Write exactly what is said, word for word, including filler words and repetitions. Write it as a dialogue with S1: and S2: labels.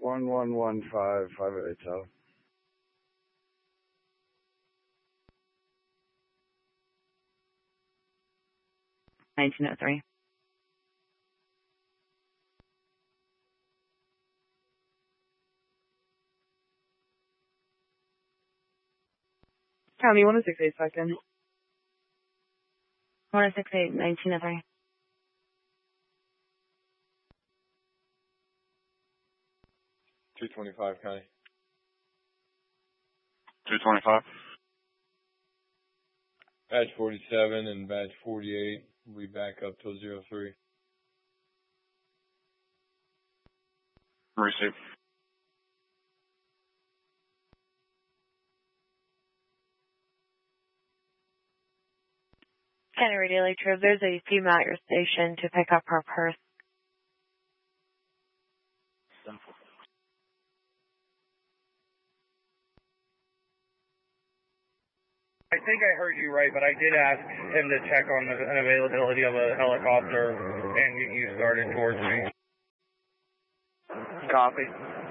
S1: one one one five, five oh eight Tower.
S2: nineteen oh three.
S3: County one oh six eight second.
S2: one oh six eight, nineteen oh three.
S4: two twenty-five, County.
S5: two twenty-five.
S4: Badge forty-seven and badge forty-eight. We back up till zero three.
S5: Receive.
S6: County Radio Lake Trove, there's a female at your station to pick up her purse.
S7: I think I heard you right, but I did ask him to check on the availability of a helicopter and get you started towards me.
S3: Copy.